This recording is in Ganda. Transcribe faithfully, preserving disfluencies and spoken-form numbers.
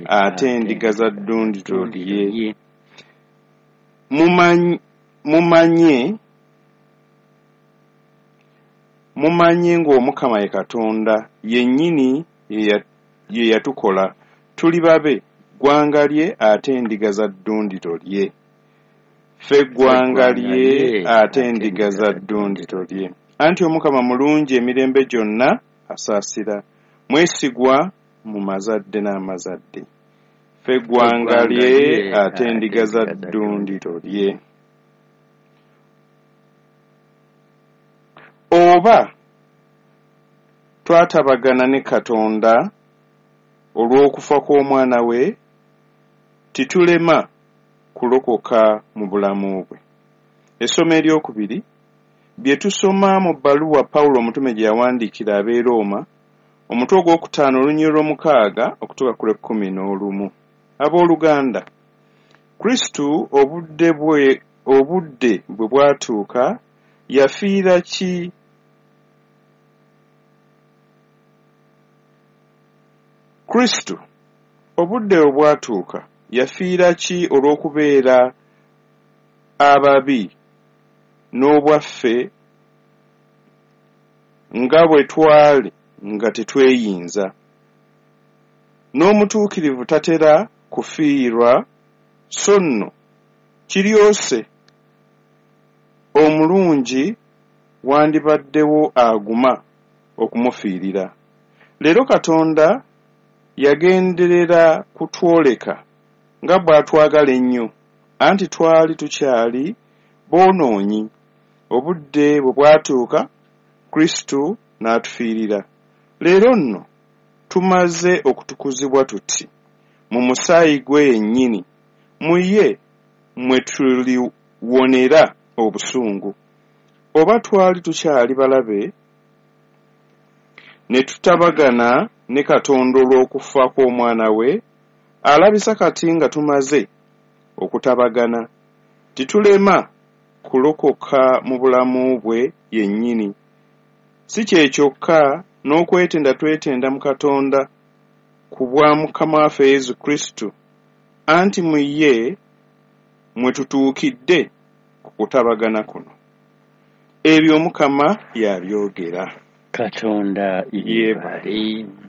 ate endiga za ddundiro lye. Mumanye mumanye mumanye ng'Omukama ye Katonda yennyini ye yatukola tuli babe ggwanga lye ate endiga za ddundiro lye. Ffe ggwanga lye ate endiga za ddundiro lye. Anti Omukama mulungi emirembe gyonna asaasira, mwesigwa mu mazadde n'amazadde. Ffe ggwanga lye ate endiga za ddundiro lye. Oba twatabagana ne Katonda olw'okufa kw'omwana we, titulema kulokoka mu bulamu bwe. Essomo eryokubiri bye tusoma mu bbaluwa Pawulo omutume gye yawandiikira ab'e Roma, omutwe ogwokutaano olunyiriri lw'omukaaga okutuuka ku lw'ekkumi n'olumu. Abooluganda, Kristo obudde bwe obudde bwe bwatuuka yafiira ki Kristo obudde bwe bwatuuka yafiira ki olw'okubeera ababi n'obwaffe nga bwe twali nga tetweyinza. N'omutuukirivu tatera kufiirwa, so nno kiryose omulungi wandibaddewo aguma okumufiirira. Leero Katonda yagenderera kutwoleka nga bw'atwagala ennyo, anti twali tukyali boonoonyi. Obudde bwe bwatuuka Kristo n'atufiirira. Leero nno tumaze okutukuzibwa tuti mu musaayi gwe yennyini, mu ye mwe tuliwonera obusungu. Oba twali tukyali balabe ne tutabagana ne Katonda olw'okufa kw'omwana we, alabisa kati nga tumaze okutabagana, titulema kulokoka mu bulamu bwe yennyini. Si kye kyokka n'okwetenda twetenda mu Katonda ku bwa Mukama waffe Yesu Kristo, anti mu ye mwe tutuukidde ku kutabagana kuno. Ebyo Mukama yabyogera. Katonda yeebale.